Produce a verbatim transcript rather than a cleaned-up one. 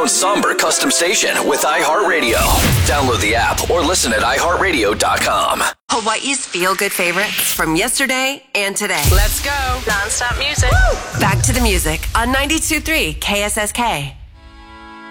own somber custom station with iHeartRadio. Download the app or listen at i heart radio dot com. Hawaii's feel-good favorites from yesterday and today. Let's go. Non-stop music. Woo! Back to the music on ninety-two point three K S S K.